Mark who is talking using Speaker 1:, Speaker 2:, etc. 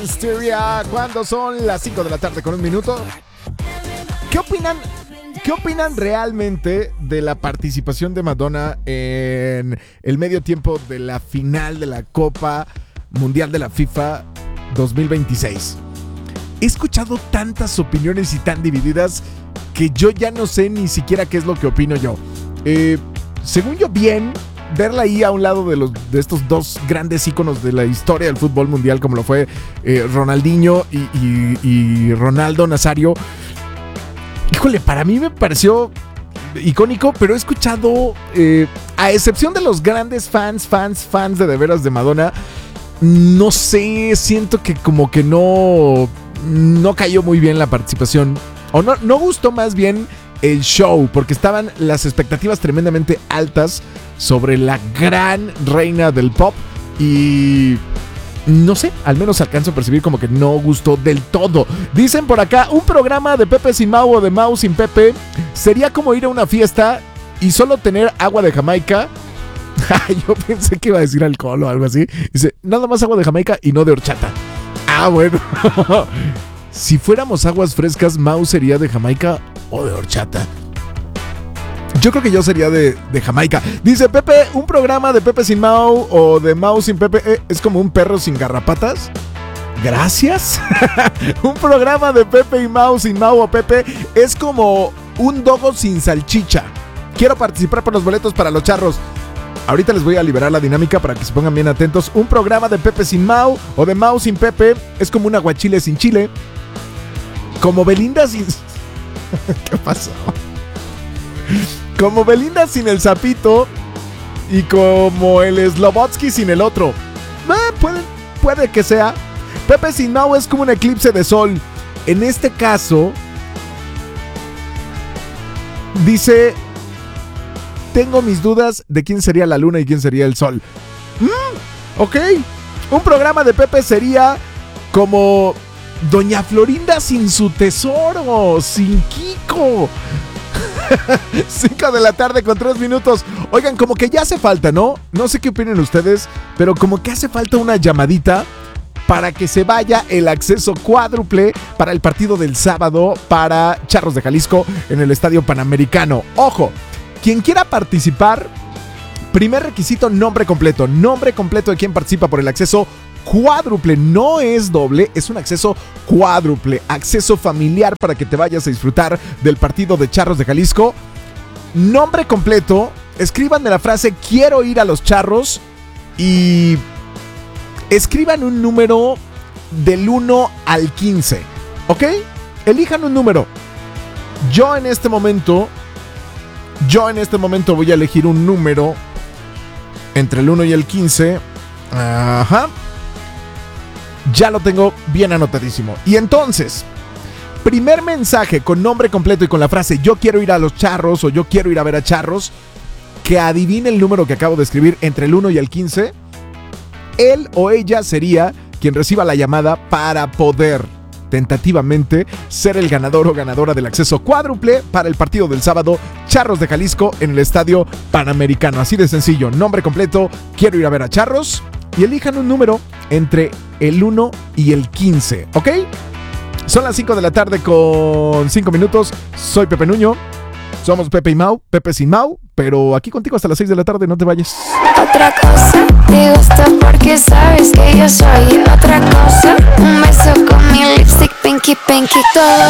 Speaker 1: Hysteria, cuando son las 5 de la tarde con un minuto. ¿Qué opinan realmente de la participación de Madonna en el medio tiempo de la final de la Copa Mundial de la FIFA 2026? He escuchado tantas opiniones y tan divididas que yo ya no sé ni siquiera qué es lo que opino yo. Según yo, bien, verla ahí a un lado de estos dos grandes íconos de la historia del fútbol mundial, como lo fue Ronaldinho y Ronaldo Nazario. Híjole, para mí me pareció icónico, pero he escuchado, a excepción de los grandes fans de veras de Madonna, no sé, siento que como que no cayó muy bien la participación, o no gustó más bien el show, porque estaban las expectativas tremendamente altas sobre la gran reina del pop y no sé, al menos alcanzo a percibir como que no gustó del todo. Dicen por acá, un programa de Pepe sin Mau o de Mau sin Pepe sería como ir a una fiesta y solo tener agua de Jamaica. Yo pensé que iba a decir alcohol o algo así. Dice, nada más agua de Jamaica y no de horchata. Ah, bueno. Si fuéramos aguas frescas, Mau sería de Jamaica o de horchata. Yo creo que yo sería de Jamaica. Dice Pepe, un programa de Pepe sin Mau o de Mau sin Pepe es como un perro sin garrapatas. Gracias. Un programa de Pepe y Mau sin Mau o Pepe es como un dogo sin salchicha. Quiero participar por los boletos para los charros. Ahorita les voy a liberar la dinámica para que se pongan bien atentos. Un programa de Pepe sin Mau o de Mau sin Pepe es como un aguachile sin chile. Como Belinda sin... ¿Qué pasó? Como Belinda sin el sapito y como el Slobodsky sin el otro. Puede que sea. Pepe sin Mau es como un eclipse de sol. En este caso, dice, tengo mis dudas de quién sería la luna y quién sería el sol. Ok. Un programa de Pepe sería como Doña Florinda sin su tesoro, sin Kiko. 5 de la tarde con 3 minutos. Oigan, como que ya hace falta, ¿no? No sé qué opinen ustedes, pero como que hace falta una llamadita para que se vaya el acceso cuádruple para el partido del sábado para Charros de Jalisco en el Estadio Panamericano. Ojo, quien quiera participar, primer requisito, nombre completo de quien participa por el acceso cuádruple, no es doble, es un acceso cuádruple, acceso familiar para que te vayas a disfrutar del partido de Charros de Jalisco. Nombre completo, escriban de la frase quiero ir a los Charros y escriban un número del 1 al 15, ¿ok? Elijan un número. Yo en este momento voy a elegir un número entre el 1 y el 15. Ajá. Ya lo tengo bien anotadísimo. Y entonces, primer mensaje con nombre completo y con la frase yo quiero ir a los Charros o yo quiero ir a ver a Charros, que adivine el número que acabo de escribir entre el 1 y el 15. Él o ella sería quien reciba la llamada para poder tentativamente ser el ganador o ganadora del acceso cuádruple para el partido del sábado Charros de Jalisco en el Estadio Panamericano. Así de sencillo, nombre completo, quiero ir a ver a Charros, y elijan un número entre el 1 y el 15, ¿ok? Son las 5 de la tarde con 5 minutos. Soy Pepe Nuño. Somos Pepe y Mau, Pepe sin Mau, pero aquí contigo hasta las 6 de la tarde, no te vayas.
Speaker 2: Otra cosa, te gusta porque sabes que yo soy otra cosa. Un beso con mi lipstick, pinky, pinky, todo.